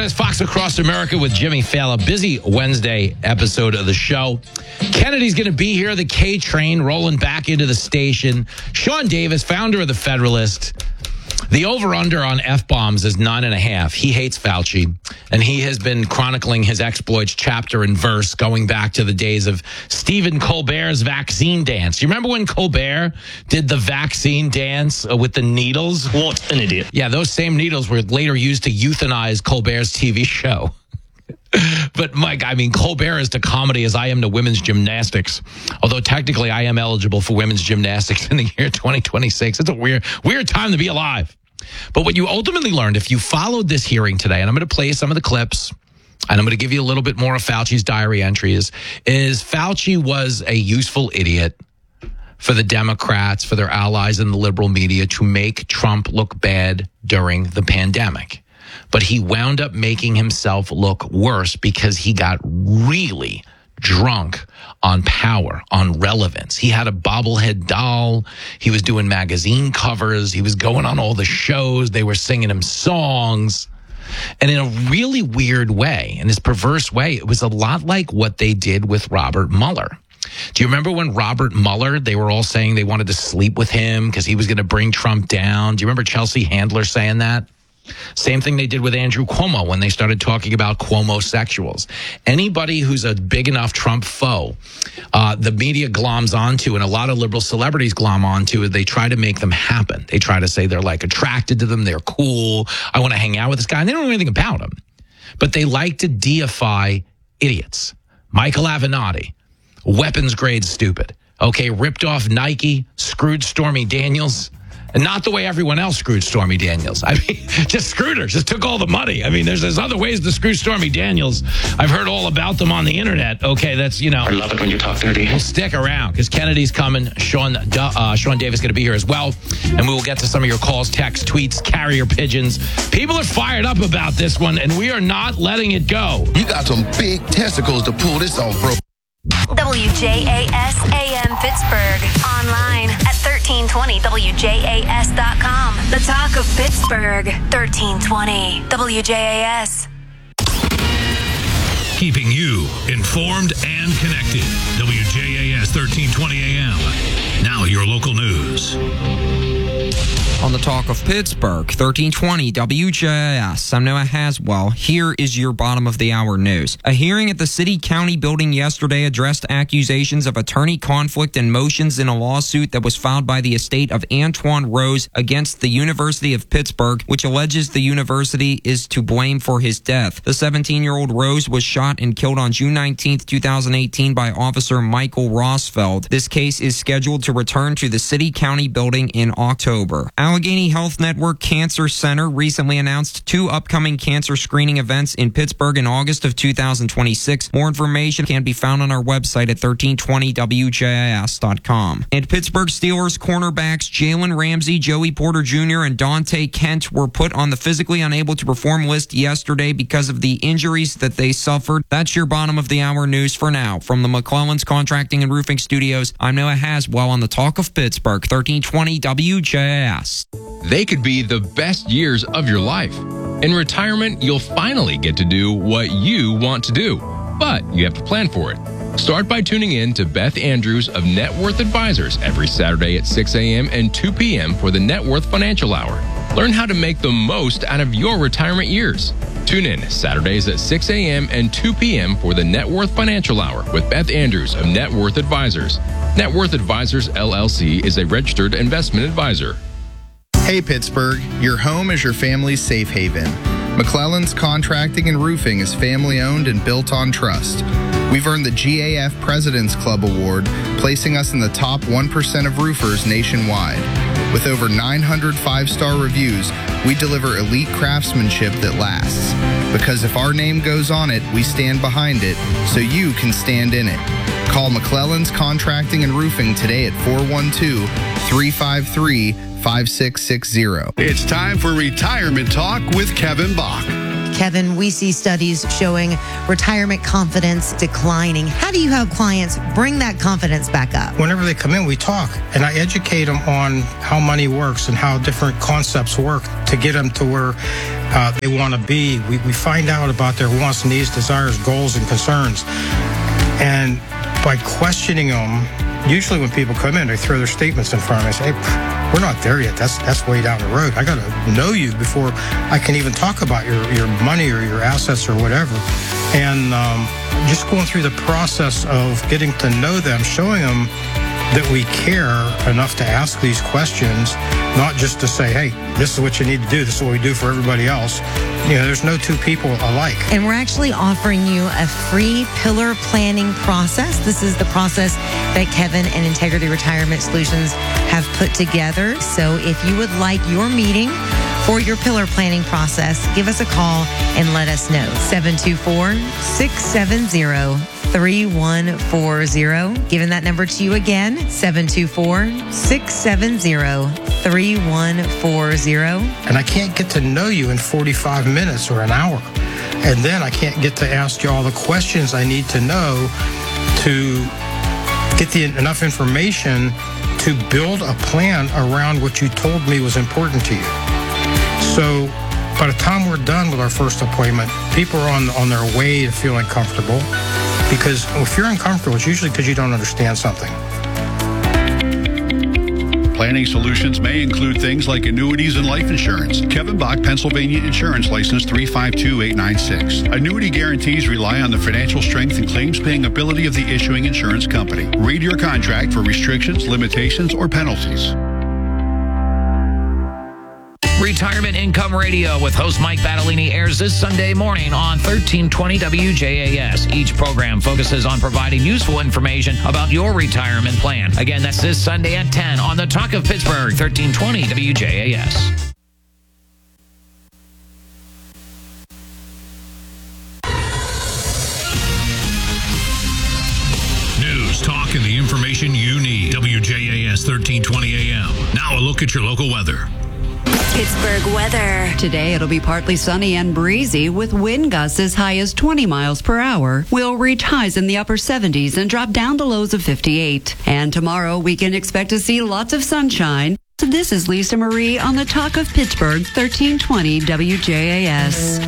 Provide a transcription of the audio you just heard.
It's Fox Across America with Jimmy Fallon. Busy Wednesday episode of the show. Kennedy's going to be here. The K train rolling back into the station. Sean Davis, founder of The Federalist. The over-under on F-bombs is 9.5. He hates Fauci, and he has been chronicling his exploits chapter and verse going back to the days of Stephen Colbert's vaccine dance. You remember when Colbert did the vaccine dance with the needles? What an idiot. Yeah, those same needles were later used to euthanize Colbert's TV show. But, Mike, I mean, Colbert is to comedy as I am to women's gymnastics. Although, technically, I am eligible for women's gymnastics in the year 2026. It's a weird time to be alive. But what you ultimately learned, if you followed this hearing today, and I'm going to play some of the clips, and I'm going to give you a little bit more of Fauci's diary entries, is Fauci was a useful idiot for the Democrats, for their allies in the liberal media, to make Trump look bad during the pandemic. But he wound up making himself look worse because he got really drunk on power, on relevance. He had a bobblehead doll. He was doing magazine covers. He was going on all the shows. They were singing him songs. And in a really weird way, in this perverse way, it was a lot like what they did with Robert Mueller. Do you remember when Robert Mueller, they were all saying they wanted to sleep with him because he was going to bring Trump down? Do you remember Chelsea Handler saying that? Same thing they did with Andrew Cuomo when they started talking about Cuomo-sexuals. Anybody who's a big enough Trump foe, the media gloms onto, and a lot of liberal celebrities glom onto, they try to make them happen. They try to say they're like attracted to them, they're cool, I want to hang out with this guy, and they don't know anything about him. But they like to deify idiots. Michael Avenatti, weapons grade stupid. Okay, ripped off Nike, screwed Stormy Daniels. And not the way everyone else screwed Stormy Daniels. I mean, just screwed her. Just took all the money. I mean, there's other ways to screw Stormy Daniels. I've heard all about them on the internet. Okay, that's, you know. I love it when you talk dirty. We'll stick around because Kennedy's coming. Sean Davis going to be here as well. And we will get to some of your calls, texts, tweets, carrier pigeons. People are fired up about this one, and we are not letting it go. You got some big testicles to pull this off, bro. WJAS AM Pittsburgh. Online at 1320WJAS.com. The talk of Pittsburgh. 1320 WJAS. Keeping you informed and connected. WJAS 1320 AM. Now your local news. On the talk of Pittsburgh, 1320 WJAS. I'm Noah Haswell. Here is your bottom of the hour news. A hearing at the City County building yesterday addressed accusations of attorney conflict and motions in a lawsuit that was filed by the estate of Antoine Rose against the University of Pittsburgh, which alleges the university is to blame for his death. The 17-year-old Rose was shot and killed on June 19, 2018 by Officer Michael Rosfeld. This case is scheduled to return to the City County building in October. Allegheny Health Network Cancer Center recently announced 2 upcoming cancer screening events in Pittsburgh in August of 2026. More information can be found on our website at 1320WJAS.com. And Pittsburgh Steelers cornerbacks Jalen Ramsey, Joey Porter Jr., and Dante Kent were put on the physically unable to perform list yesterday because of the injuries that they suffered. That's your bottom of the hour news for now. From the McClellan's Contracting and Roofing Studios, I'm Noah Haswell on the Talk of Pittsburgh, 1320 WJAS. They could be the best years of your life. In retirement, you'll finally get to do what you want to do, but you have to plan for it. Start by tuning in to Beth Andrews of Net Worth Advisors every Saturday at 6 a.m. and 2 p.m. for the Net Worth Financial Hour. Learn how to make the most out of your retirement years. Tune in Saturdays at 6 a.m. and 2 p.m. for the Net Worth Financial Hour with Beth Andrews of Net Worth Advisors. Net Worth Advisors, LLC is a registered investment advisor. Hey Pittsburgh, your home is your family's safe haven. McClellan's Contracting and Roofing is family owned and built on trust. We've earned the GAF President's Club Award, placing us in the top 1% of roofers nationwide. With over 900 5-star reviews, we deliver elite craftsmanship that lasts. Because if our name goes on it, we stand behind it, so you can stand in it. Call McClellan's Contracting and Roofing today at 412-353-5660. It's time for Retirement Talk with Kevin Bach. Kevin, we see studies showing retirement confidence declining. How do you help clients bring that confidence back up? Whenever they come in, we talk, and I educate them on how money works and how different concepts work to get them to where they want to be. We find out about their wants, needs, desires, goals, and concerns. And by questioning them, usually when people come in, they throw their statements in front of me and say, hey, we're not there yet. That's way down the road. I got to know you before I can even talk about your money or your assets or whatever. And just going through the process of getting to know them, showing them that we care enough to ask these questions, not just to say, hey, this is what you need to do. This is what we do for everybody else. You know, there's no two people alike. And we're actually offering you a free pillar planning process. This is the process that Kevin and Integrity Retirement Solutions have put together. So if you would like your meeting for your pillar planning process, give us a call and let us know. 724-670-3140. Giving that number to you again, 724-670-3140. And I can't get to know you in 45 minutes or an hour. And then I can't get to ask you all the questions I need to know to get enough information to build a plan around what you told me was important to you. So by the time we're done with our first appointment, people are on their way to feeling comfortable. Because if you're uncomfortable, it's usually because you don't understand something. Planning solutions may include things like annuities and life insurance. Kevin Bach, Pennsylvania Insurance License 352896. Annuity guarantees rely on the financial strength and claims paying ability of the issuing insurance company. Read your contract for restrictions, limitations, or penalties. Retirement Income Radio with host Mike Battolini airs this Sunday morning on 1320 WJAS. Each program focuses on providing useful information about your retirement plan. Again, that's this Sunday at 10 on the Talk of Pittsburgh, 1320 WJAS. News, talk, and the information you need. WJAS 1320 AM. Now a look at your local weather. Pittsburgh weather. Today it'll be partly sunny and breezy with wind gusts as high as 20 miles per hour. We'll reach highs in the upper 70s and drop down to lows of 58. And tomorrow we can expect to see lots of sunshine. This is Lisa Marie on the Talk of Pittsburgh, 1320 WJAS.